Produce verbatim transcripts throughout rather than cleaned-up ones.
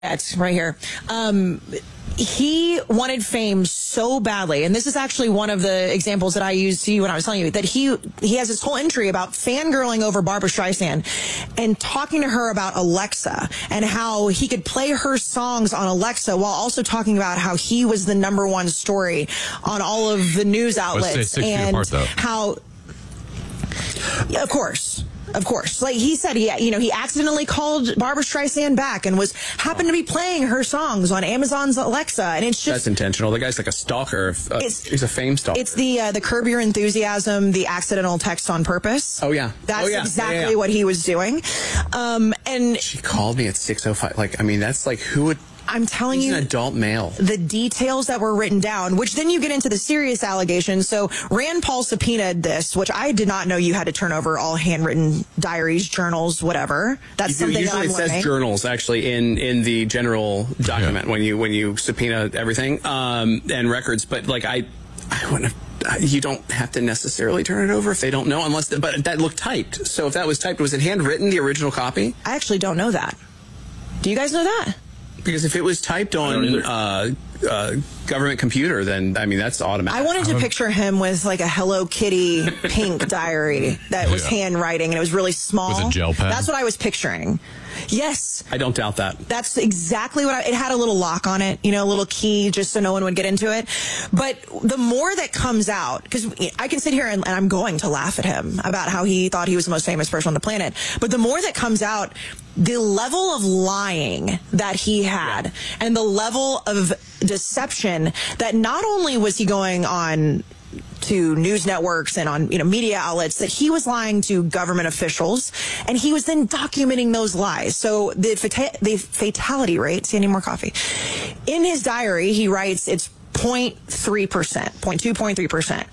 It's right here. Um, he wanted fame so badly, and this is actually one of the examples that I used to you when I was telling you that he he has this whole entry about fangirling over Barbra Streisand and talking to her about Alexa and how he could play her songs on Alexa while also talking about how he was the number one story on all of the news outlets. Let's stay six and feet apart, though. How, of course. Of course. Like he said, he, you know, he accidentally called Barbra Streisand back and was happened to be playing her songs on Amazon's Alexa. And it's just... That's intentional. The guy's like a stalker. Uh, he's a fame stalker. It's the uh, the Curb Your Enthusiasm, the accidental text on purpose. Oh, yeah. That's oh, yeah. exactly yeah, yeah. what he was doing. Um, and She called me at six oh five. Like, I mean, that's like, who would... I'm telling He's you, an adult male. The details that were written down, which then you get into the serious allegations. So Rand Paul subpoenaed this, which I did not know you had to turn over all handwritten diaries, journals, whatever. That's you do, something usually that I'm it says learning. journals actually in in the general document Yeah. when you when you subpoena everything um, and records. But like I, I wouldn't have. You don't have to necessarily turn it over if they don't know, unless. The, but that looked typed. So if that was typed, was it handwritten? The original copy? I actually don't know that. Do you guys know that? Because if it was typed on uh, uh, government computer, then, I mean, that's automatic. I wanted to picture him with like a Hello Kitty pink diary that was Yeah. handwriting and it was really small. With a gel pen? That's what I was picturing. Yes. I don't doubt that. That's exactly what I, it had a little lock on it, you know, a little key just so no one would get into it. But the more that comes out, because I can sit here and, and I'm going to laugh at him about how he thought he was the most famous person on the planet. But the more that comes out, the level of lying that he had yeah. and the level of deception that not only was he going on to news networks and on, you know, media outlets, that he was lying to government officials and he was then documenting those lies. So the fata- the fatality rate, see, I need more coffee. In his diary, he writes it's zero point three percent, zero point two, zero point three percent.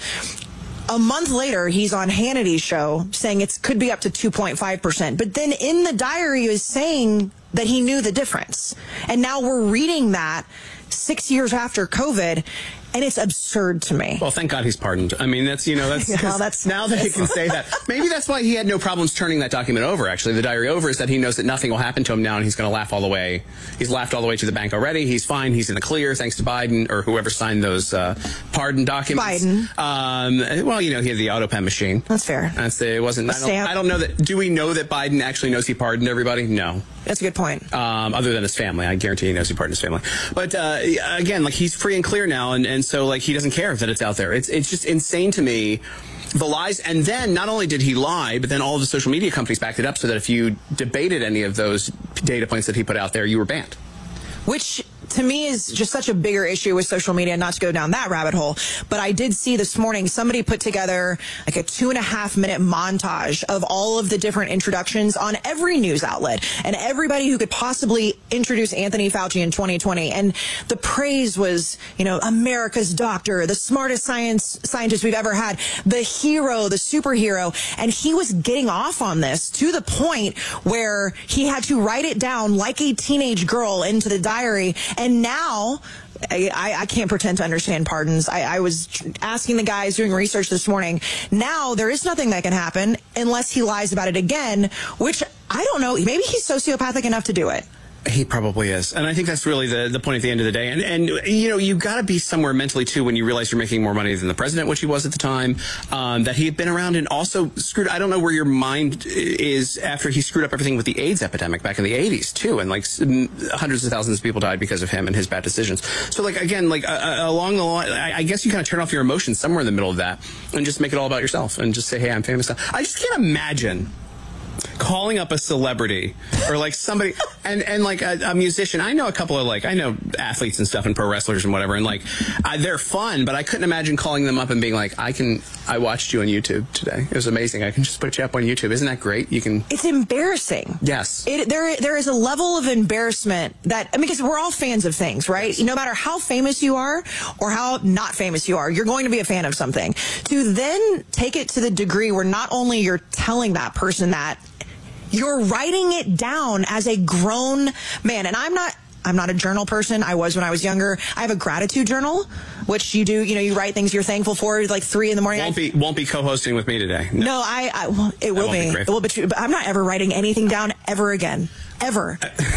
A month later, he's on Hannity's show saying it could be up to two point five percent. But then in the diary is saying that he knew the difference. And now we're reading that six years after COVID, and it's absurd to me. Well, thank God he's pardoned. I mean, that's, you know, that's, well, that's now that he can say that. Maybe that's why he had no problems turning that document over, actually, the diary over, is that he knows that nothing will happen to him now, and he's going to laugh all the way. He's laughed all the way to the bank already. He's fine. He's in the clear, thanks to Biden, or whoever signed those uh, pardon documents. Biden. Um, well, you know, he had the auto pen machine. That's fair. That's the, it wasn't, I don't, I don't know that, do we know that Biden actually knows he pardoned everybody? No. That's a good point. Um, other than his family. I guarantee he knows he pardoned his family. But, uh, again, like, he's free and clear now, and, and so, like, he doesn't care that it's out there. It's it's just insane to me, the lies. And then not only did he lie, but then all of the social media companies backed it up so that if you debated any of those data points that he put out there, you were banned. Which, to me, is just such a bigger issue with social media, not to go down that rabbit hole. But I did see this morning somebody put together like a two and a half minute montage of all of the different introductions on every news outlet and everybody who could possibly introduce Anthony Fauci in twenty twenty. And the praise was, you know, America's doctor, the smartest science scientist we've ever had, the hero, the superhero. And he was getting off on this to the point where he had to write it down like a teenage girl into the diary. And now, I, I can't pretend to understand pardons. I, I was asking the guys doing research this morning. Now, there is nothing that can happen unless he lies about it again, which I don't know. Maybe he's sociopathic enough to do it. He probably is. And I think that's really the, the point at the end of the day. And, and you know, you got to be somewhere mentally, too, when you realize you're making more money than the president, which he was at the time, um, that he had been around and also screwed. I don't know where your mind is after he screwed up everything with the AIDS epidemic back in the eighties, too. And, like, hundreds of thousands of people died because of him and his bad decisions. So, like, again, like, uh, along the line, I, I guess you kind of turn off your emotions somewhere in the middle of that and just make it all about yourself and just say, hey, I'm famous now. I just can't imagine calling up a celebrity or like somebody and, and like a, a musician. I know a couple of like, I know athletes and stuff and pro wrestlers and whatever. And like, I, they're fun, but I couldn't imagine calling them up and being like, I can, I watched you on YouTube today. It was amazing. I can just put you up on YouTube. Isn't that great? You can. It's embarrassing. Yes. It, there, there is a level of embarrassment that, I mean, because we're all fans of things, right? No matter how famous you are or how not famous you are, you're going to be a fan of something. To then take it to the degree where not only you're telling that person that, you're writing it down as a grown man. And I'm not, I'm not a journal person. I was when I was younger. I have a gratitude journal, which you do, you know, you write things you're thankful for like three in the morning. Won't be, won't be co-hosting with me today. No, no I, I well, it will be. It will be true. But I'm not ever writing anything down ever again. Ever. But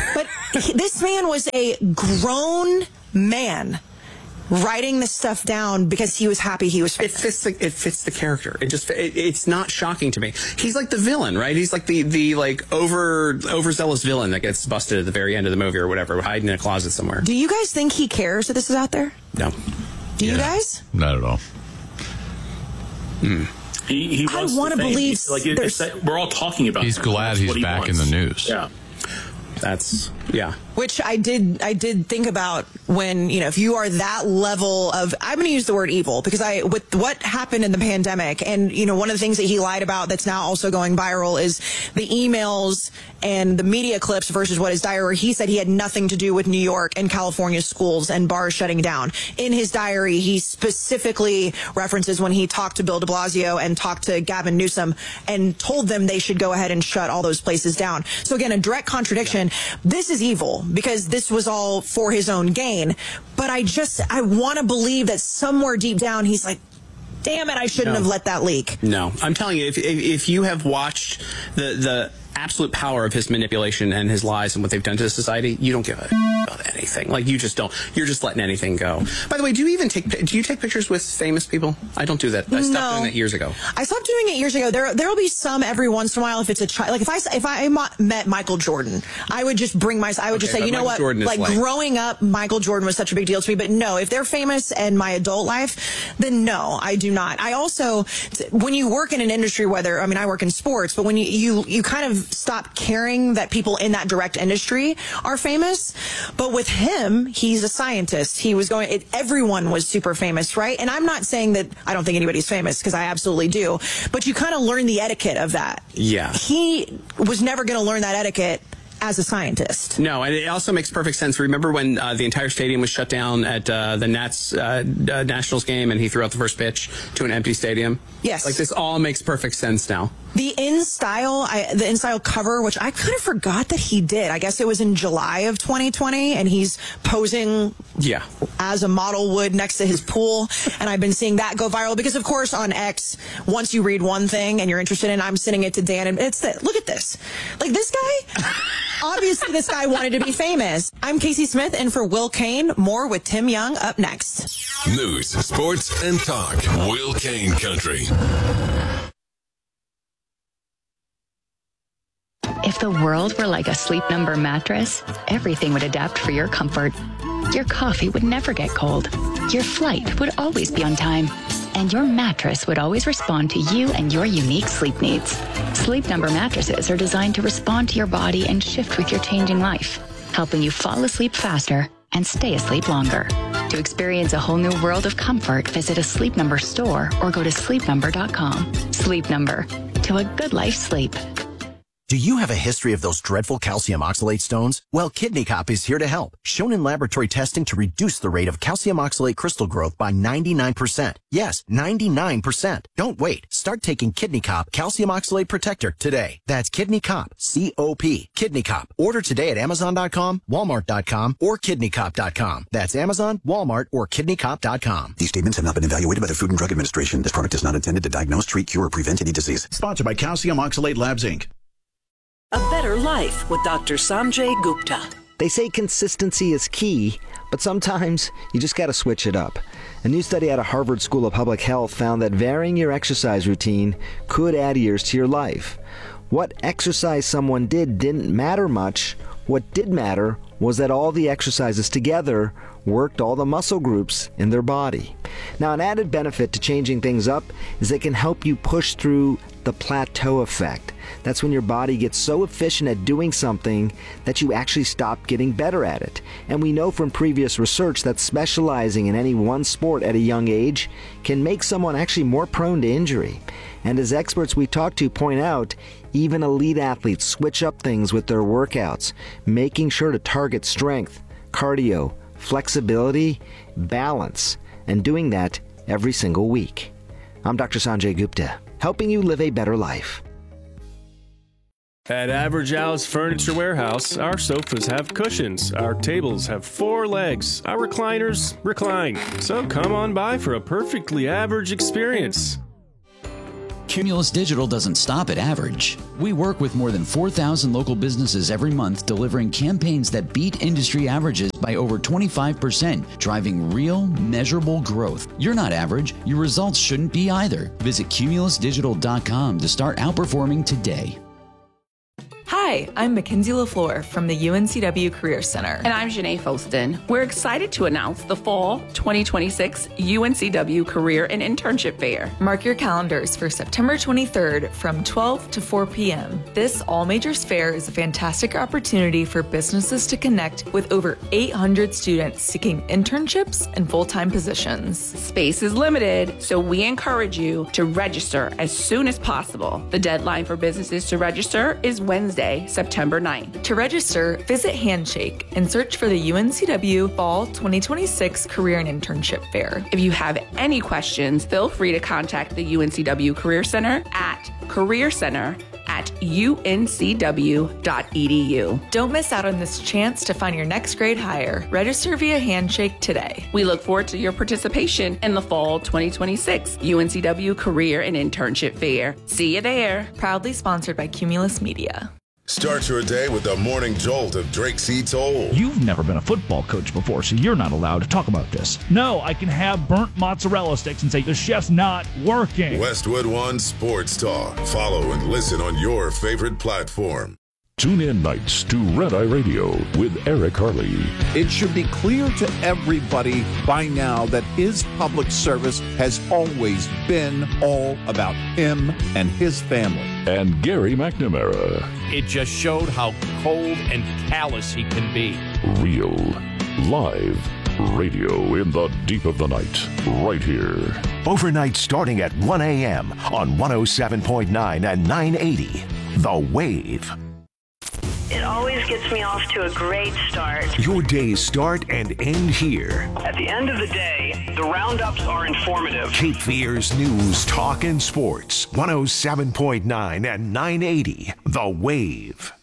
he, this man was a grown man writing this stuff down because he was happy he was famous. It fits the, it fits the character. It just it, it's not shocking to me. He's like the villain, right? He's like the the like over overzealous villain that gets busted at the very end of the movie or whatever, hiding in a closet somewhere. Do you guys think he cares that this is out there? No. Do yeah. you guys? Not at all. Hmm. He, he I wants want to believe It's like it, it's that we're all talking about. He's him. glad That's he's what he back wants. in the news. Yeah. That's yeah. Which I did, I did think about when, you know, if you are that level of, I'm going to use the word evil because I, with what happened in the pandemic and, you know, one of the things that he lied about that's now also going viral is the emails and the media clips versus what his diary, where he said he had nothing to do with New York and California schools and bars shutting down. In his diary, he specifically references when he talked to Bill de Blasio and talked to Gavin Newsom and told them they should go ahead and shut all those places down. So again, a direct contradiction. Yeah. This is evil because this was all for his own gain. But I just, I want to believe that somewhere deep down, he's like, damn it, I shouldn't no. have let that leak. No, I'm telling you, if, if, if you have watched the, the absolute power of his manipulation and his lies and what they've done to society, you don't give a about anything. Like, you just don't. You're just letting anything go. By the way, do you even take, do you take pictures with famous people? I don't do that. I stopped no. doing that years ago. I stopped doing it years ago. There, there'll be some every once in a while if it's a child. Like, if I, if I met Michael Jordan, I would just bring my, I would okay, just say, you know Michael what? Like, like, growing up, Michael Jordan was such a big deal to me. But no, if they're famous in my adult life, then no, I do not. I also, when you work in an industry, whether, I mean, I work in sports, but when you, you, you kind of stop caring that people in that direct industry are famous. But with him, he's a scientist. He was going, it, everyone was super famous, right? And I'm not saying that I don't think anybody's famous, because I absolutely do. But you kind of learn the etiquette of that. Yeah. He was never going to learn that etiquette as a scientist. No, and it also makes perfect sense. Remember when uh, the entire stadium was shut down at uh, the Nats uh, uh, Nationals game and he threw out the first pitch to an empty stadium? Yes. Like, this all makes perfect sense now. The in style, I, the in style cover, which I kind of forgot that he did. I guess it was in July of twenty twenty, and he's posing yeah. as a model would next to his pool. And I've been seeing that go viral because, of course, on X, once you read one thing and you're interested in, I'm sending it to Dan, and it's that. Look at this. Like, this guy, obviously this guy wanted to be famous. I'm Casey Smith, and for Will Kane, more with Tim Young up next. News, sports, and talk. Will Kane Country. If the world were like a Sleep Number mattress, everything would adapt for your comfort. Your coffee would never get cold. Your flight would always be on time. And your mattress would always respond to you and your unique sleep needs. Sleep Number mattresses are designed to respond to your body and shift with your changing life, helping you fall asleep faster and stay asleep longer. To experience a whole new world of comfort, visit a Sleep Number store or go to sleep number dot com. Sleep Number. To a good life sleep. Do you have a history of those dreadful calcium oxalate stones? Well, Kidney Cop is here to help. Shown in laboratory testing to reduce the rate of calcium oxalate crystal growth by ninety-nine percent. Yes, ninety-nine percent. Don't wait. Start taking Kidney Cop Calcium Oxalate Protector today. That's Kidney Cop, C O P. Kidney Cop. Order today at amazon dot com, walmart dot com, or kidney cop dot com. That's Amazon, Walmart, or kidney cop dot com. These statements have not been evaluated by the Food and Drug Administration. This product is not intended to diagnose, treat, cure, or prevent any disease. Sponsored by Calcium Oxalate Labs, Incorporated. A Better Life with Doctor Sanjay Gupta. They say consistency is key, but sometimes you just got to switch it up. A new study out of Harvard School of Public Health found that varying your exercise routine could add years to your life. What exercise someone did didn't matter much. What did matter was that all the exercises together worked all the muscle groups in their body. Now, an added benefit to changing things up is they can help you push through the plateau effect. That's when your body gets so efficient at doing something that you actually stop getting better at it. And we know from previous research that specializing in any one sport at a young age can make someone actually more prone to injury. And as experts we talk to point out, even elite athletes switch up things with their workouts, making sure to target strength, cardio, flexibility, balance, and doing that every single week. I'm Doctor Sanjay Gupta, helping you live a better life. At Average Al's Furniture Warehouse, our sofas have cushions, our tables have four legs, our recliners recline. So come on by for a perfectly average experience. Cumulus Digital doesn't stop at average. We work with more than four thousand local businesses every month, delivering campaigns that beat industry averages by over twenty-five percent, driving real, measurable growth. You're not average. Your results shouldn't be either. Visit cumulus digital dot com to start outperforming today. Hi, I'm Mackenzie LaFleur from the U N C W Career Center. And I'm Janae Foston. We're excited to announce the Fall twenty twenty-six U N C W Career and Internship Fair. Mark your calendars for September twenty-third from twelve to four p.m. This all-majors fair is a fantastic opportunity for businesses to connect with over eight hundred students seeking internships and full-time positions. Space is limited, so we encourage you to register as soon as possible. The deadline for businesses to register is Wednesday, September ninth. To register, visit Handshake and search for the U N C W Fall twenty twenty-six Career and Internship Fair. If you have any questions, feel free to contact the U N C W Career Center at Career Center at U N C W dot E D U. Don't miss out on this chance to find your next grade hire. Register via Handshake today. We look forward to your participation in the Fall twenty twenty-six U N C W Career and Internship Fair. See you there. Proudly sponsored by Cumulus Media. Start your day with the morning jolt of Drake C. Toll. You've never been a football coach before, so you're not allowed to talk about this. No, I can have burnt mozzarella sticks and say the chef's not working. Westwood One Sports Talk. Follow and listen on your favorite platform. Tune in nights to Red Eye Radio with Eric Harley. It should be clear to everybody by now that his public service has always been all about him and his family. And Gary McNamara. It just showed how cold and callous he can be. Real, live radio in the deep of the night, right here. Overnight starting at one a.m. on one oh seven point nine and nine eighty. The Wave. It always gets me off to a great start. Your days start and end here. At the end of the day, the roundups are informative. Cape Fear's news, talk, and sports. one oh seven point nine and nine eighty. The Wave.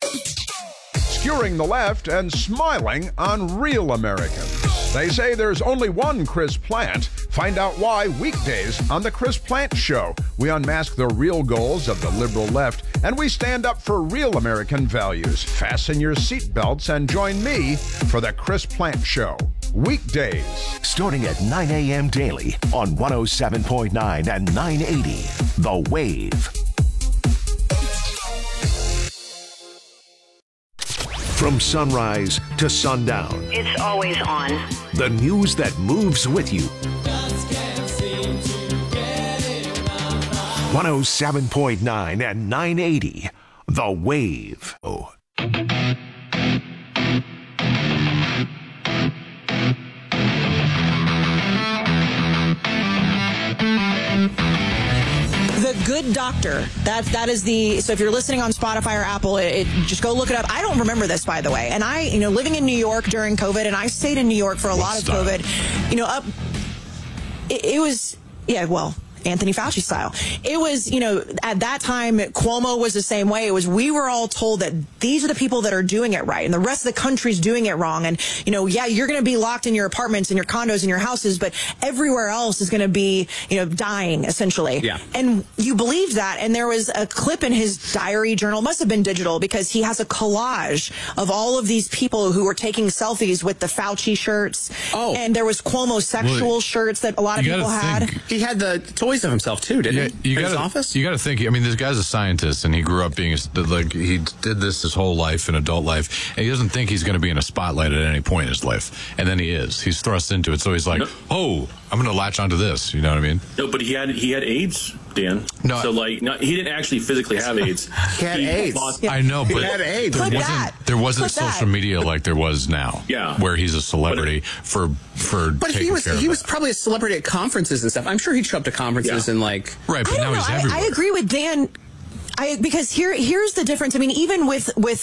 Skewering the left and smiling on real Americans. They say there's only one Chris Plant. Find out why weekdays on The Chris Plant Show. We unmask the real goals of the liberal left, and we stand up for real American values. Fasten your seatbelts and join me for The Chris Plant Show. Weekdays. Starting at nine a.m. daily on one oh seven point nine and nine eighty. The Wave. From sunrise to sundown. It's always on. The news that moves with you. one oh seven point nine and nine eighty. The Wave. Oh. The Good Doctor. That that is the. So if you're listening on Spotify or Apple, it, it just go look it up. I don't remember this, by the way. And I, you know, living in New York during COVID, and I stayed in New York for a lot of COVID. You know, up. It, it was yeah. Well. Anthony Fauci style. It was, you know, at that time, Cuomo was the same way. It was, we were all told that these are the people that are doing it right and the rest of the country's doing it wrong. And, you know, yeah, you're going to be locked in your apartments and your condos and your houses, but everywhere else is going to be, you know, dying essentially. Yeah. And you believed that. And there was a clip in his diary journal, must have been digital, because he has a collage of all of these people who were taking selfies with the Fauci shirts. Oh. And there was Cuomo sexual well, think, that a lot of people had. He had the toys of himself too, didn't yeah, he? You in gotta, his office? You got to think. I mean, this guy's a scientist, and he grew up being a, like he did this his whole life in adult life, and he doesn't think he's going to be in a spotlight at any point in his life, and then he is. He's thrust into it, so he's like, no. "Oh, I'm going to latch onto this." You know what I mean? No, but he had he had AIDS, Dan. No, so like, no, he didn't actually physically have AIDS. He had he AIDS. Lost, I know, but he had AIDS. there Put wasn't that. there wasn't Put social that. media like there was now. Yeah, where he's a celebrity it, for for. But taking he was care he of was it. probably a celebrity at conferences and stuff. I'm sure he'd show up to conferences yeah. and like right. But I now don't he's know. everywhere. I, I agree with Dan. I because here here's the difference. I mean, even with with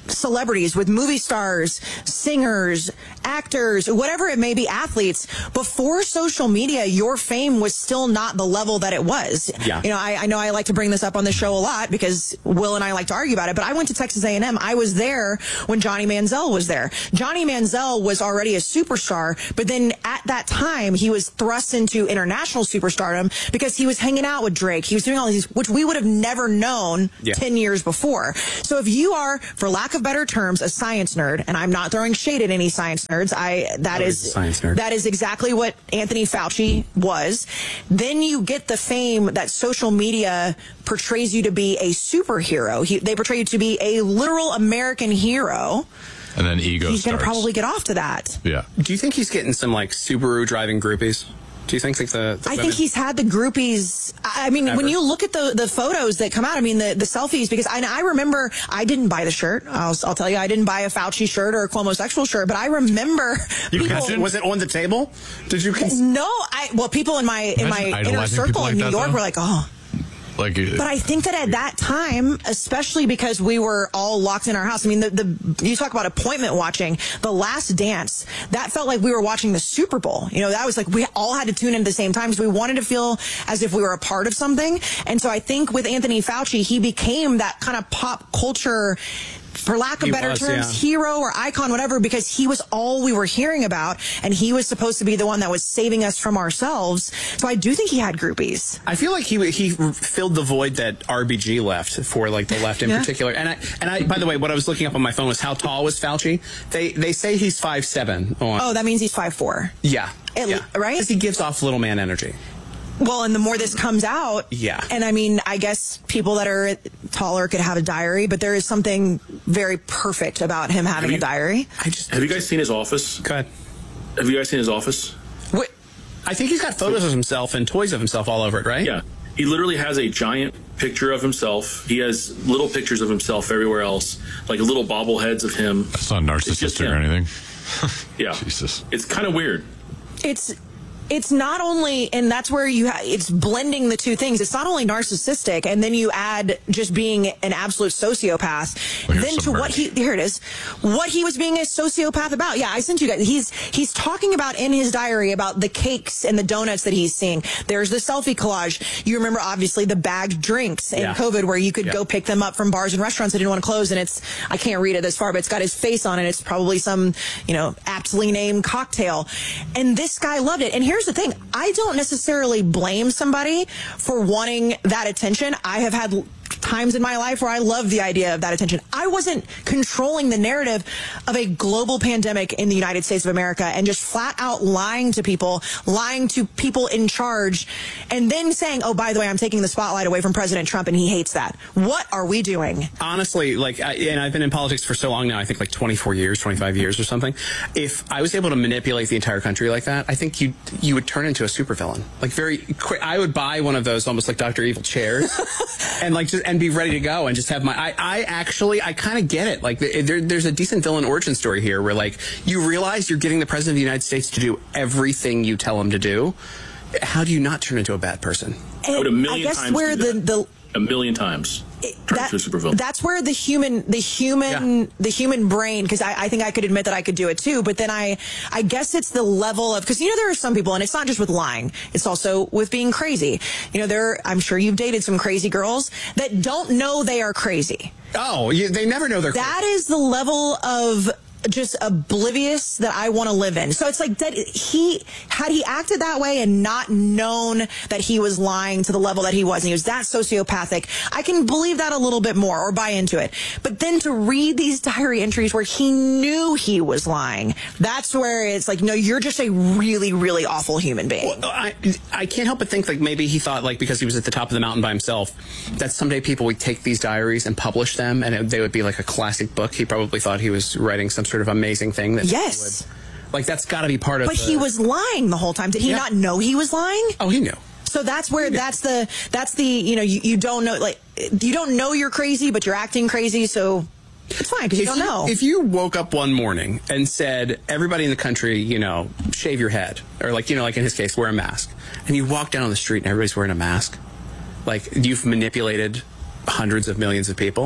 celebrities, with movie stars, singers, actors, whatever it may be, athletes. Before social media, your fame was still not the level that it was. Yeah. You know, I, I know I like to bring this up on the show a lot because Will and I like to argue about it, but I went to Texas A and M. I was there when Johnny Manziel was there. Johnny Manziel was already a superstar, but then at that time, he was thrust into international superstardom because he was hanging out with Drake. He was doing all these, which we would have never known Yeah. ten years before. So if you are, for lack of better terms, a science nerd, and I'm not throwing shade at any science nerds, I that Nobody's is a science nerd. that is exactly what Anthony Fauci was. Then you get the fame that social media portrays you to be a superhero. He, they portray you to be a literal American hero. And then ego He's going to starts. probably get off to that. Yeah. Do you think he's getting some like Subaru driving groupies? Do you think like the, the I women- think he's had the groupies. I mean, Ever. when you look at the, the photos that come out, I mean, the, the selfies, because I, I remember I didn't buy the shirt. I'll, I'll tell you, I didn't buy a Fauci shirt or a Cuomo-sexual shirt, but I remember You people. cons- was it on the table? Did you? Cons- No, I, well, people in my, in my Imagine inner idolizing circle people in like New that, York though. were like, oh. Like, But I think that at that time, especially because we were all locked in our house, I mean, the, the you talk about appointment watching, The Last Dance, that felt like we were watching the Super Bowl. You know, that was like we all had to tune in at the same time because we wanted to feel as if we were a part of something. And so I think with Anthony Fauci, he became that kind of pop culture, for lack of He better was, terms, yeah. hero or icon, whatever, because he was all we were hearing about, and he was supposed to be the one that was saving us from ourselves. So I do think he had groupies. I feel like he he filled the void that R B G left for like the left in Yeah. particular. And I and I by the way, what I was looking up on my phone was how tall was Fauci? They they say he's five seven. On, Oh, that means he's five four. yeah, At- yeah. right? Because he gives off little man energy. Well, and the more this comes out, Yeah. And I mean, I guess people that are taller could have a diary, but there is something very perfect about him having you- a diary. I just Have you guys seen his office? go ahead. Have you guys seen his office? Wait, I think he's got photos of himself and toys of himself all over it, right? Yeah. He literally has a giant picture of himself. He has little pictures of himself everywhere else, like little bobbleheads of him. It's not It's just narcissistic or him. anything. Yeah. Jesus. It's kind of weird. It's it's not only, and that's where you ha- it's blending the two things. It's not only narcissistic, and then you add just being an absolute sociopath. Well, here's then to some what merch. he here it is, what he was being a sociopath about. Yeah, I sent you guys. He's he's talking about in his diary about the cakes and the donuts that he's seeing. There's the selfie collage. You remember obviously the bagged drinks in Yeah. COVID where you could Yeah. go pick them up from bars and restaurants that didn't want to close, and it's I can't read it this far, but it's got his face on it. It's probably some you know aptly named cocktail, and this guy loved it. And here's the thing: I don't necessarily blame somebody for wanting that attention. I have had times in my life where I love the idea of that attention. I wasn't controlling the narrative of a global pandemic in the United States of America and just flat out lying to people, lying to people in charge, and then saying, oh, by the way, I'm taking the spotlight away from President Trump and he hates that. What are we doing? Honestly, like, I, and I've been in politics for so long now, I think like twenty-four years, twenty-five years or something. If I was able to manipulate the entire country like that, I think you you would turn into a supervillain. Like very quick, I would buy one of those almost like Doctor Evil chairs and like just, and be ready to go and just have my, I, I actually, I kind of get it. Like there, there's a decent villain origin story here where like you realize you're getting the president of the United States to do everything you tell him to do. How do you not turn into a bad person? I would a million I guess times where do the, that. the a million times. Turn that, into a supervillain. that's where the human, the human, Yeah. the human brain, because I, I think I could admit that I could do it too. But then I, I guess it's the level of, because you know there are some people, and it's not just with lying, it's also with being crazy. You know, there, I'm sure you've dated some crazy girls that don't know they are crazy. Oh, you, they never know they're That is the level of just oblivious that I want to live in. So it's like that he had he acted that way and not known that he was lying to the level that he was, and he was that sociopathic, I can believe that a little bit more or buy into it. But then to read these diary entries where he knew he was lying, that's where it's like, no, you're just a really, really awful human being. Well, I, I can't help but think like maybe he thought like because he was at the top of the mountain by himself that someday people would take these diaries and publish them and it, they would be like a classic book. He probably thought he was writing some sort of amazing thing. That Yes. would, like that's got to be part of. But the, he was lying the whole time. Did he Yeah. not know he was lying? Oh, he knew. So that's where that's the that's the you know you, you don't know like you don't know you're crazy, but you're acting crazy. So it's fine because you If don't know. If you woke up one morning and said, everybody in the country, you know, shave your head, or like, you know, like in his case, wear a mask, and you walk down the street and everybody's wearing a mask, like you've manipulated hundreds of millions of people,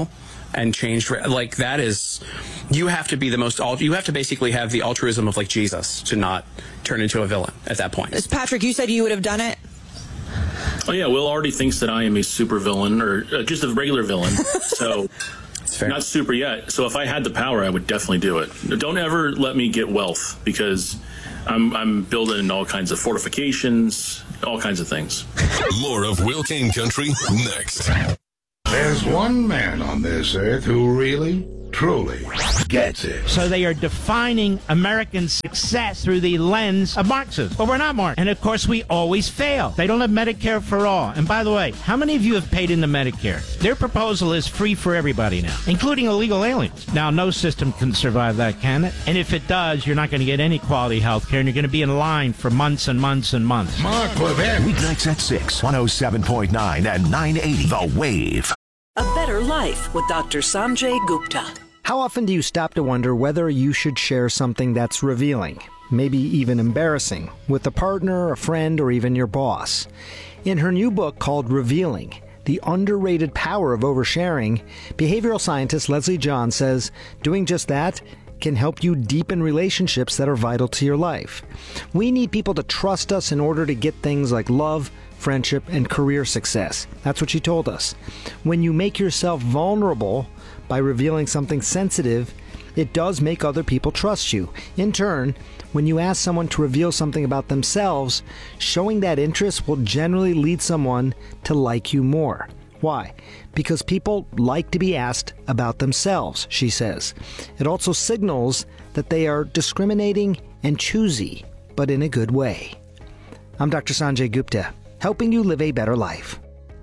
and changed. Like, that is, you have to be the most, you have to basically have the altruism of like Jesus to not turn into a villain at that point. Patrick, you said you would have done it? Oh, yeah. Will already thinks that I am a super villain, or uh, just a regular villain. So, not super yet. So if I had the power, I would definitely do it. Don't ever let me get wealth, because I'm, I'm building all kinds of fortifications, all kinds of things. More of Will Kane Country next. There's one man on this earth who really, truly gets it. So they are defining American success through the lens of Marxism. But we're not Marx. And of course, we always fail. They don't have Medicare for all. And by the way, how many of you have paid into Medicare? Their proposal is free for everybody now, including illegal aliens. Now, no system can survive that, can it? And if it does, you're not going to get any quality health care, and you're going to be in line for months and months and months. Mark Levin. Weeknights at six, one oh seven point nine and nine eighty The Wave. A Better Life with Doctor Sanjay Gupta. How often do you stop to wonder whether you should share something that's revealing, maybe even embarrassing, with a partner, a friend, or even your boss? In her new book called Revealing, The Underrated Power of Oversharing, behavioral scientist Leslie John says doing just that can help you deepen relationships that are vital to your life. We need people to trust us in order to get things like love, friendship, and career success. That's what she told us. When you make yourself vulnerable by revealing something sensitive, it does make other people trust you. In turn, when you ask someone to reveal something about themselves, showing that interest will generally lead someone to like you more. Why? Because people like to be asked about themselves, she says. It also signals that they are discriminating and choosy, but in a good way. I'm Doctor Sanjay Gupta, helping you live a better life.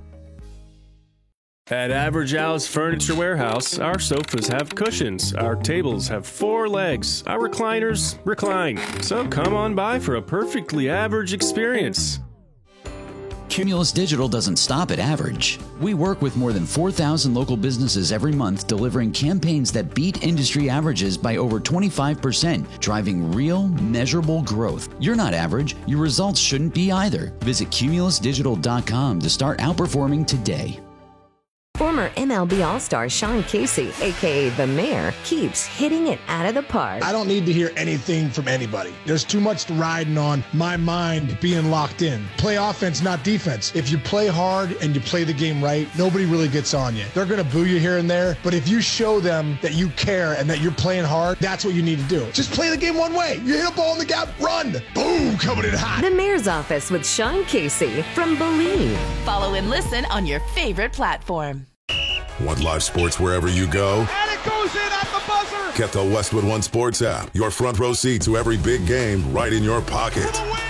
At Average Al's Furniture Warehouse, our sofas have cushions, our tables have four legs, our recliners recline. So come on by for a perfectly average experience. Cumulus Digital doesn't stop at average. We work with more than four thousand local businesses every month, delivering campaigns that beat industry averages by over twenty-five percent, driving real, measurable growth. You're not average. Your results shouldn't be either. Visit cumulus digital dot com to start outperforming today. Former M L B All-Star Sean Casey, a k a. The Mayor, keeps hitting it out of the park. I don't need to hear anything from anybody. There's too much riding on my mind being locked in. Play offense, not defense. If you play hard and you play the game right, nobody really gets on you. They're going to boo you here and there, but if you show them that you care and that you're playing hard, that's what you need to do. Just play the game one way. You hit a ball in the gap, run. Boom, coming in hot. The Mayor's Office with Sean Casey from Believe. Follow and listen on your favorite platform. Want live sports wherever you go? And it goes in at the buzzer! Get the Westwood One Sports app. Your front row seat to every big game right in your pocket.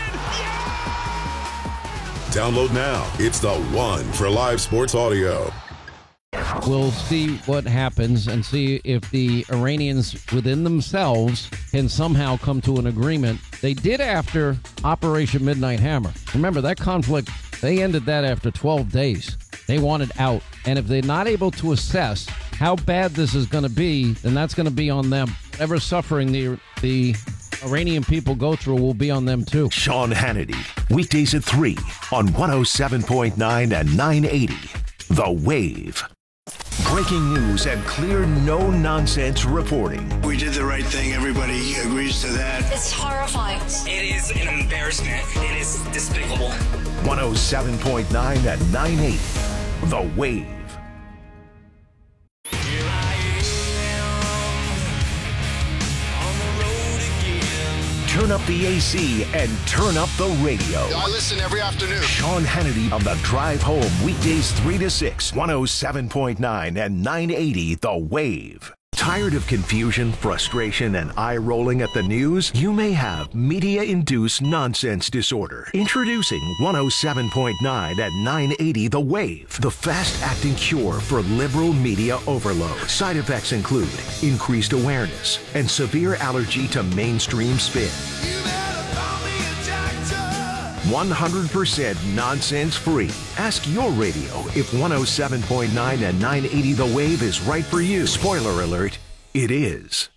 Yeah! Download now. It's the one for live sports audio. We'll see what happens and see if the Iranians within themselves can somehow come to an agreement. They did after Operation Midnight Hammer. Remember, that conflict, they ended that after twelve days. They wanted out. And if they're not able to assess how bad this is going to be, then that's going to be on them. Whatever suffering the the Iranian people go through will be on them too. Sean Hannity, weekdays at three on one oh seven point nine and nine eighty The Wave. Breaking news and clear, no-nonsense reporting. We did the right thing. Everybody agrees to that. It's horrifying. It is an embarrassment. It is despicable. one oh seven point nine and nine eighty The Wave. Turn up the A C and turn up the radio. I listen every afternoon. Sean Hannity on the drive home, weekdays three to six, one oh seven point nine and nine eighty The Wave. Tired of confusion, frustration, and eye-rolling at the news? You may have media-induced nonsense disorder. Introducing one oh seven point nine and nine eighty The Wave, the fast-acting cure for liberal media overload. Side effects include increased awareness and severe allergy to mainstream spin. one hundred percent nonsense-free. Ask your radio if one oh seven point nine and nine eighty The Wave is right for you. Spoiler alert, it is.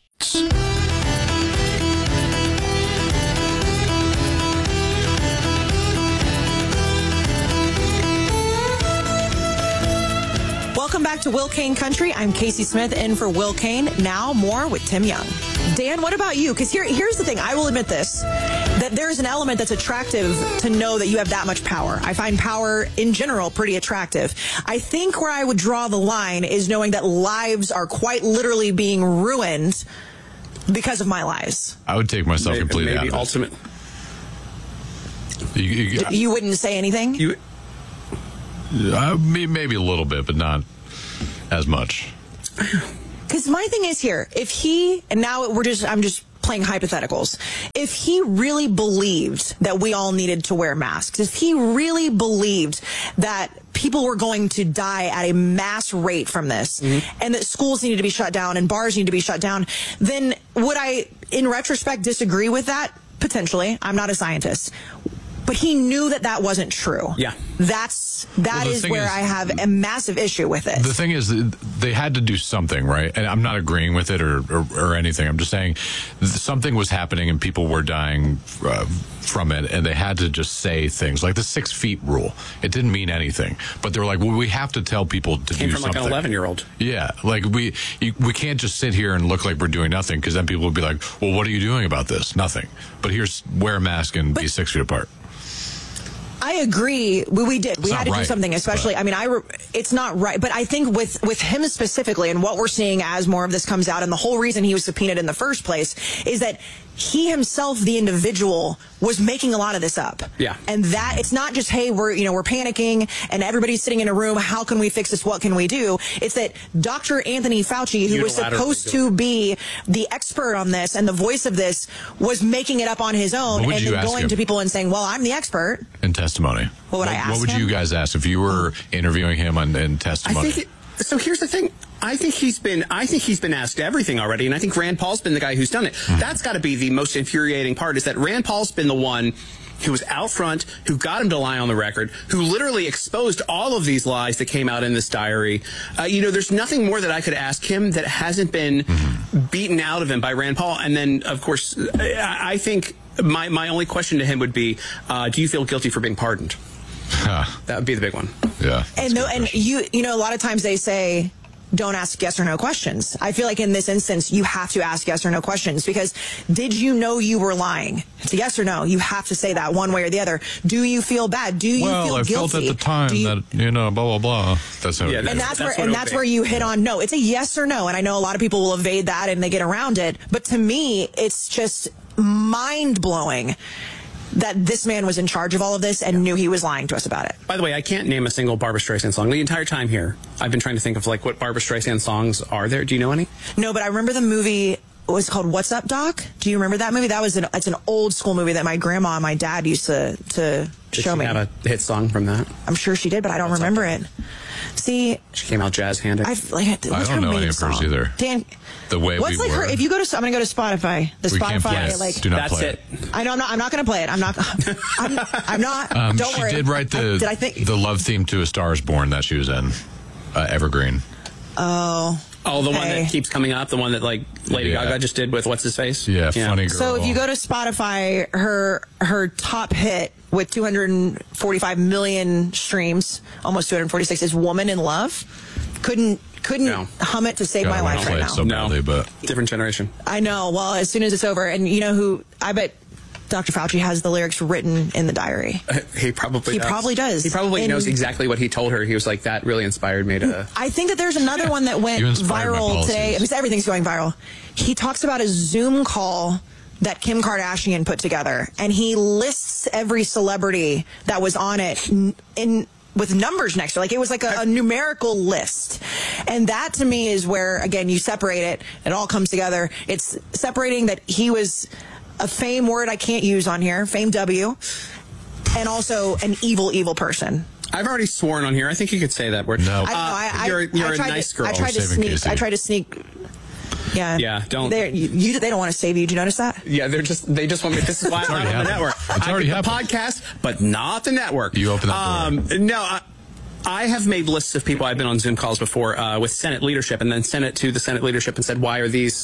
Welcome back to Will Kane Country. I'm Casey Smith in for Will Kane. Now more with Tim Young. Dan, what about you? Because here, here's the thing. I will admit this, that there's an element that's attractive to know that you have that much power. I find power in general pretty attractive. I think where I would draw the line is knowing that lives are quite literally being ruined because of my lies. I would take myself maybe, completely maybe out of ultimate. it. You, you, You wouldn't say anything? You, uh, maybe a little bit, but not as much. Because my thing is here, if he, and now we're just, I'm just playing hypotheticals. If he really believed that we all needed to wear masks, if he really believed that people were going to die at a mass rate from this, mm-hmm. and that schools needed to be shut down and bars need to be shut down, then would I, in retrospect, disagree with that? Potentially. I'm not a scientist. But he knew that that wasn't true. Yeah. That's, that well, is where is, I have a massive issue with it. The thing is, they had to do something, right? And I'm not agreeing with it or, or, or anything. I'm just saying something was happening and people were dying uh, from it, and they had to just say things like the six feet rule. It didn't mean anything. But they were like, well, we have to tell people to Came do from something. Like an eleven-year-old. Yeah. Like, we, you, we can't just sit here and look like we're doing nothing, because then people will be like, well, what are you doing about this? Nothing. But here's, wear a mask and but, be six feet apart. I agree. We, we did. We it's had to right, do something, especially, I mean, I, re, it's not right. But I think with, with him specifically, and what we're seeing as more of this comes out, and the whole reason he was subpoenaed in the first place, is that he himself, the individual, was making a lot of this up. Yeah. And that, it's not just, hey, we're, you know, we're panicking and everybody's sitting in a room. How can we fix this? What can we do? It's that Doctor Anthony Fauci, who was supposed to be the expert on this and the voice of this, was making it up on his own and then going to people and saying, well, I'm the expert. In testimony. What would I ask What would him? you guys ask if you were interviewing him on, in testimony? I think it, so here's the thing. I think he's been I think he's been asked everything already, and I think Rand Paul's been the guy who's done it. Mm-hmm. That's got to be the most infuriating part, is that Rand Paul's been the one who was out front, who got him to lie on the record, who literally exposed all of these lies that came out in this diary. Uh, you know, there's nothing more that I could ask him that hasn't been mm-hmm. beaten out of him by Rand Paul. And then, of course, I, I think my, my only question to him would be, uh, do you feel guilty for being pardoned? Huh. That would be the big one. Yeah. And no, and you, you know, a lot of times they say, don't ask yes or no questions. I feel like in this instance, you have to ask yes or no questions, because did you know you were lying? It's a yes or no. You have to say that one way or the other. Do you feel bad? Do you well, feel I guilty? Well, I felt at the time you, that, you know, blah, blah, blah. That's how yeah, it and is. that's, that's where and that's where you hit on no. It's a yes or no. And I know a lot of people will evade that and they get around it. But to me, it's just mind blowing that this man was in charge of all of this and yeah. knew he was lying to us about it. By the way, I can't name a single Barbra Streisand song. The entire time here, I've been trying to think of like what Barbra Streisand songs are there. Do you know any? No, but I remember the movie. It was called What's Up, Doc? Do you remember that movie? That was an it's an old school movie that my grandma and my dad used to to did show she me. Have a hit song from that? I'm sure she did, but I don't That's remember okay. it. See, she came out jazz handed. I like I don't know any of hers either. Dan, the way what's we like were. her? If you go to, I'm gonna go to Spotify. The we Spotify, can't play it. like do not that's play it. it. I know I'm not. I'm not gonna play it. I'm not. I'm, I'm not. Um, don't she worry. did write the I, did I think the love theme to A Star Is Born that she was in, uh, Evergreen. Oh. Oh, the okay. one that keeps coming up, the one that like Lady Yeah. Gaga just did with what's his face? Yeah, yeah, funny girl. So if you go to Spotify, her her top hit with two hundred forty-five million streams, almost two hundred forty-six, is "Woman in Love." Couldn't couldn't No. hum it to save God, my I life wanna right play now. it so badly, but Different generation. I know. Well, as soon as it's over, and you know who? I bet Doctor Fauci has the lyrics written in the diary. Uh, he probably He does. probably does. He probably And- knows exactly what he told her. He was like, that really inspired me to... I think that there's another one that went You inspired my viral today. policies. Because everything's going viral. He talks about a Zoom call that Kim Kardashian put together, and he lists every celebrity that was on it in, in with numbers next to it. Like it was like a, a numerical list. And that to me is where, again, you separate it. It all comes together. It's separating that he was a fame word I can't use on here, fame W, and also an evil, evil person. I've already sworn on here. I think you could say that word. No. I, know, I, I, you're you're I a tried nice to, girl. I tried to Saving sneak. Casey. I tried to sneak. Yeah. Yeah, don't- They you, you, they don't want to save you. Did you notice that? Yeah, they're just they just want me. This is why I'm already not on the happened. network. It's I already get the happened. podcast, but not the network. You open that door. Um, no, I, I have made lists of people. I've been on Zoom calls before uh, with Senate leadership, and then sent it to the Senate leadership and said, "Why are these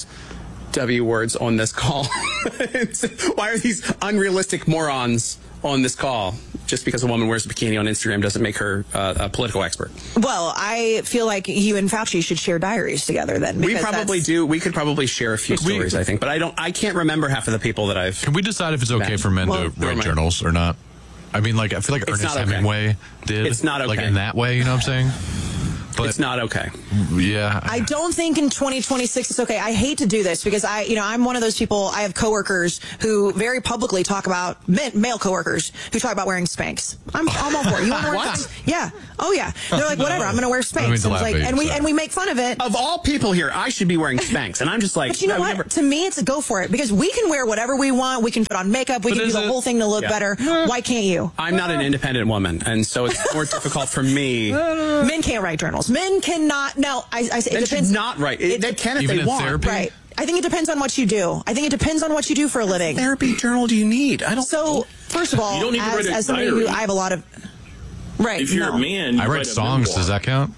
W words on this call? Why are these unrealistic morons on this call?" just because a woman wears a bikini on Instagram doesn't make her uh, a political expert. Well, I feel like you and Fauci should share diaries together then. We probably do. We could probably share a few We- stories, I think, but I don't. I can't remember half of the people that I've. Can we decide if it's okay met. for men Well, to never write mind. journals or not? I mean, like, I feel like It's Ernest not okay. Hemingway did. It's not okay. Like, in that way, you know what I'm saying? But it's not okay. Yeah. I don't think in twenty twenty-six it's okay. I hate to do this because I, you know, I'm one of those people. I have coworkers who very publicly talk about men, male coworkers who talk about wearing Spanx. I'm, I'm all for it. You want to wear What? Spanx? Yeah. Oh yeah. They're like, whatever. I'm going to wear Spanx. I don't mean to And, it's laugh like, at you, and we sorry. and we make fun of it. Of all people here, I should be wearing Spanx, and I'm just like. But you know I would what? never- To me, it's a go for it because we can wear whatever we want. We can put on makeup. We But can do is the it- whole thing to look Yeah. better. Why can't you? I'm not an independent woman, and so it's more difficult for me. Men can't write journals. Men cannot. Now, I, I say it Men should depends. not write. It- they can if Even they in want. therapy? Right. I think it depends on what you do. I think it depends on what you do for a living. Therapy journal do you need? I don't. So, first of all, You don't need to as, write a as somebody who diary. I have a lot of. Right. If you're no. a man, you I write a songs. memoir. Does that count?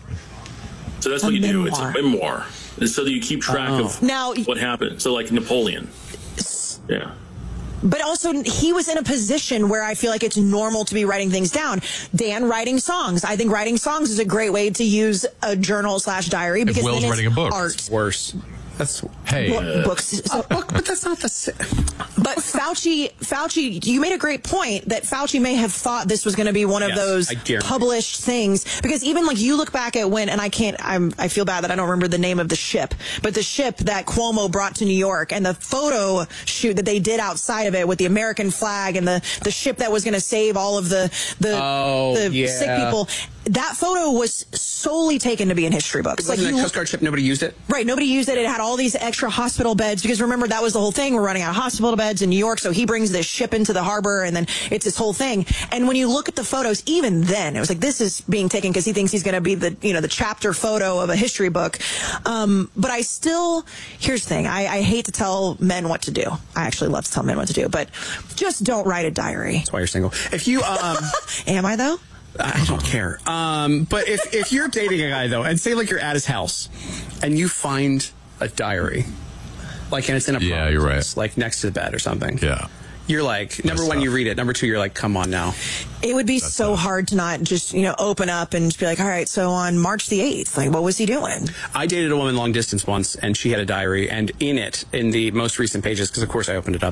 So that's A what you do. memoir. It's a memoir. And so that you keep track Oh. of Now- what happened. So like Napoleon. Yeah. But also, he was in a position where I feel like it's normal to be writing things down. Dan writing songs. I think writing songs is a great way to use a journal slash diary because Will's then it's writing a book. art. It's worse. That's Hey. Bo- books. So- book, but that's not the. sa- But Fauci, Fauci, you made a great point that Fauci may have thought this was going to be one of Yes, those I guarantee. published things because even like you look back at when, and I can't, I'm, I feel bad that I don't remember the name of the ship, but the ship that Cuomo brought to New York and the photo shoot that they did outside of it with the American flag and the, the ship that was going to save all of the, the, Oh, the yeah. sick people. That photo was solely taken to be in history books. Wasn't like that you, Coast Guard ship? Nobody used it. Right, nobody used it. It had all these extra hospital beds because remember that was the whole thing. We're running out of hospital beds in New York, so he brings this ship into the harbor, and then it's this whole thing. And when you look at the photos, even then, it was like this is being taken because he thinks he's going to be the you know the chapter photo of a history book. Um, but I still, here's the thing: I, I hate to tell men what to do. I actually love to tell men what to do, but just don't write a diary. That's why you're single. If you um, am I though? I don't care. Um, but if if you're dating a guy though, and say like you're at his house, and you find a diary, like and it's in a Yeah, box, you're right. like next to the bed or something. Yeah. You're like number That's one, tough. you read it. Number two, you're like, come on now. It would be so hard to not just, you know, open up and just be like, all right, so on March the eighth, like, what was he doing? I dated a woman long distance once, and she had a diary, and in it, in the most recent pages, because of course I opened it up,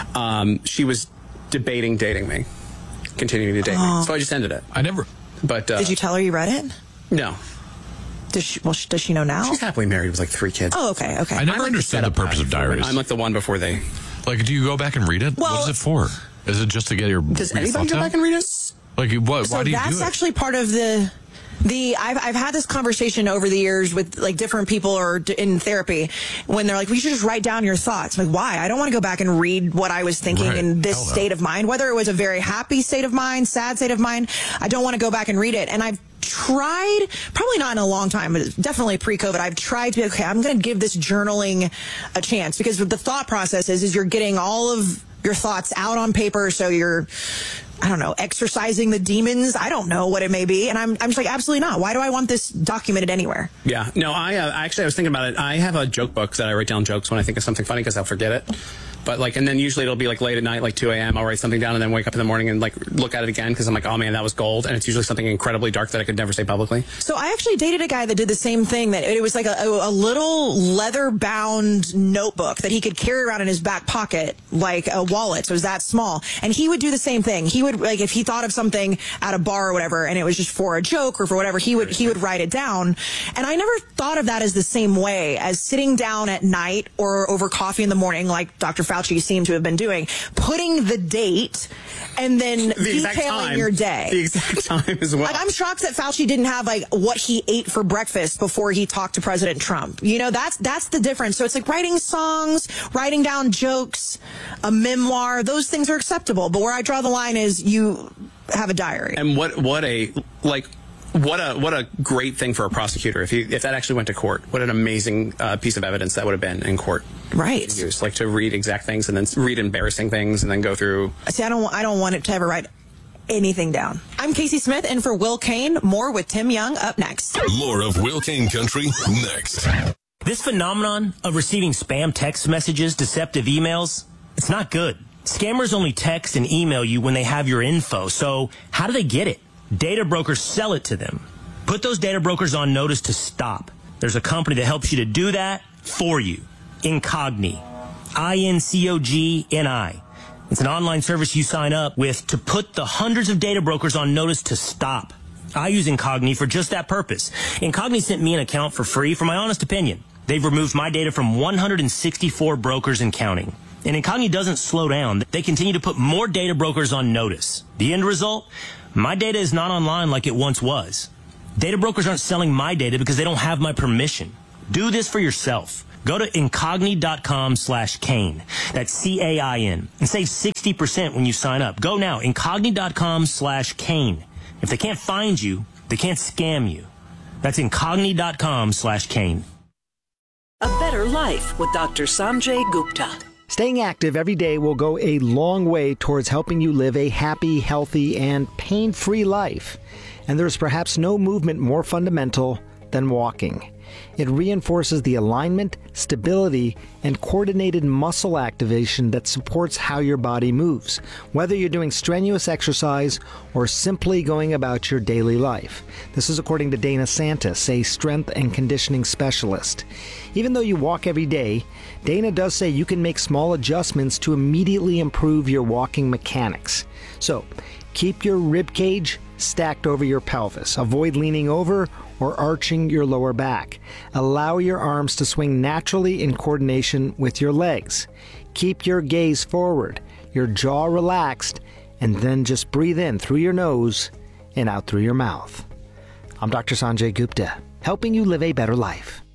um, she was debating dating me, continuing to date Oh. me. So I just ended it. I never. But uh, Did you tell her you read it? No. Does she, well, sh- does she know now? She's happily married with like three kids. Oh, okay, okay. I never like to understood set the up purpose of diaries. I'm like the one before they. Like, do you go back and read it? Well- what is it for? Is it just to get your Does your anybody thoughts go out? back and read it? Like, what? So why do you that's do it? actually part of the the I've I've had this conversation over the years with like different people or d- in therapy when they're like, we should just write down your thoughts. I'm like, why? I don't want to go back and read what I was thinking Right. in this Hell no. state of mind, whether it was a very happy state of mind, sad state of mind. I don't want to go back and read it. And I've tried, probably not in a long time, but definitely pre-COVID, I've tried to be, okay, I'm going to give this journaling a chance because the thought process is, is you're getting all of your thoughts out on paper. So you're, I don't know, exercising the demons. I don't know what it may be. And I'm, I'm just like, absolutely not. Why do I want this documented anywhere? Yeah. No, I uh, actually, I was thinking about it. I have a joke book that I write down jokes when I think of something funny because I'll forget it. But like, and then usually it'll be like late at night, like two a.m. I'll write something down and then wake up in the morning and like look at it again because I'm like, oh man, that was gold. And it's usually something incredibly dark that I could never say publicly. So I actually dated a guy that did the same thing. That it was like a, a, a little leather-bound notebook that he could carry around in his back pocket, like a wallet. So it was that small. And he would do the same thing. He would like if he thought of something at a bar or whatever, and it was just for a joke or for whatever, he would he would write it down. And I never thought of that as the same way as sitting down at night or over coffee in the morning, like Doctor Fauci seemed to have been doing, putting the date and then The exact detailing time. your day. The exact time as well. Like, I'm shocked that Fauci didn't have like what he ate for breakfast before he talked to President Trump. You know, that's that's the difference. So it's like writing songs, writing down jokes, a memoir. Those things are acceptable. But where I draw the line is you have a diary. And what what a like what a what a great thing for a prosecutor if he if that actually went to court. What an amazing uh, piece of evidence that would have been in court. Right. Use, like to read exact things and then read embarrassing things and then go through. See, I don't I don't want it to ever write anything down. I'm Casey Smith, and for Will Kane, more with Tim Young up next. More of Will Kane Country next. This phenomenon of receiving spam text messages, deceptive emails, it's not good. Scammers only text and email you when they have your info. So how do they get it? Data brokers sell it to them. Put those data brokers on notice to stop. There's a company that helps you to do that for you. Incogni. I N C O G N I. It's an online service you sign up with to put the hundreds of data brokers on notice to stop. I use Incogni for just that purpose. Incogni sent me an account for free for my honest opinion. They've removed my data from one hundred sixty-four brokers and counting. And Incogni doesn't slow down. They continue to put more data brokers on notice. The end result? My data is not online like it once was. Data brokers aren't selling my data because they don't have my permission. Do this for yourself. Go to Incogni.com slash Kane. That's C A I N. And save sixty percent when you sign up. Go now. Incogni.com slash Kane. If they can't find you, they can't scam you. That's Incogni.com slash Kane. A Better Life with Doctor Sanjay Gupta. Staying active every day will go a long way towards helping you live a happy, healthy, and pain-free life. And there's perhaps no movement more fundamental than walking. It reinforces the alignment, stability, and coordinated muscle activation that supports how your body moves, whether you're doing strenuous exercise or simply going about your daily life. This is according to Dana Santis, a strength and conditioning specialist. Even though you walk every day, Dana does say you can make small adjustments to immediately improve your walking mechanics. So, keep your rib cage stacked over your pelvis. Avoid leaning over or arching your lower back. Allow your arms to swing naturally in coordination with your legs. Keep your gaze forward, your jaw relaxed, and then just breathe in through your nose and out through your mouth. I'm Doctor Sanjay Gupta, helping you live a better life.